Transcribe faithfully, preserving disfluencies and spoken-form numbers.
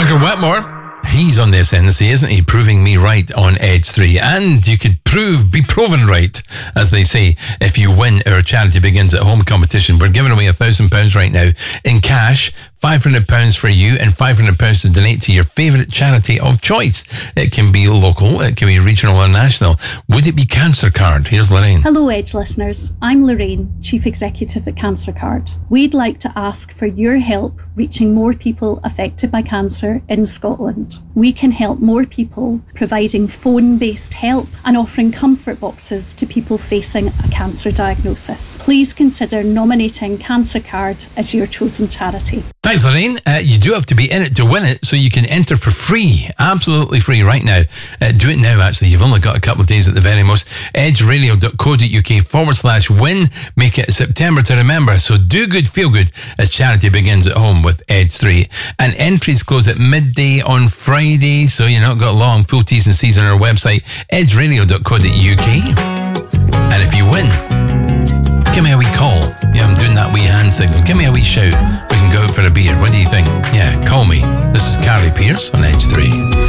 Gallagher Wetmore. He's on the ascendancy, isn't he? Proving me right on Edge three. And you could prove, be proven right, as they say, if you win our Charity Begins at Home competition. We're giving away one thousand pounds right now in cash, five hundred pounds for you and five hundred pounds to donate to your favourite charity of choice. It can be local, it can be regional or national. Would it be Cancer Card? Here's Lorraine. Hello Edge listeners, I'm Lorraine, Chief Executive at Cancer Card. We'd like to ask for your help reaching more people affected by cancer in Scotland. We can help more people providing phone-based help and offering comfort boxes to people facing a cancer diagnosis. Please consider nominating Cancer Card as your chosen charity. Thanks, Lorraine. Uh, you do have to be in it to win it, so you can enter for free, absolutely free right now. Uh, do it now, actually. You've only got a couple of days at the very most. edgeradio.co.uk forward slash win. Make it September to remember. So do good, feel good as Charity Begins at Home with Edge three. And entries close at midday on Friday, so you've not got long. Full T's and C's on our website, edgeradio.co.uk. And if you win, give me a wee call. Yeah, I'm doing that wee hand signal. Give me a wee shout. We can go out for a beer. What do you think? Yeah, call me. This is Carly Pierce on Edge three.